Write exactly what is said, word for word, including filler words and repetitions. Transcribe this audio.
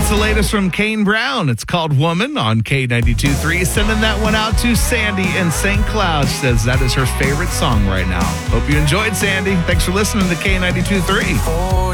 It's the latest from Kane Brown. It's called Woman on K ninety-two point three. Sending that one out to Sandy in Saint Cloud. She says that is her favorite song right now. Hope you enjoyed, Sandy. Thanks for listening to K ninety-two point three.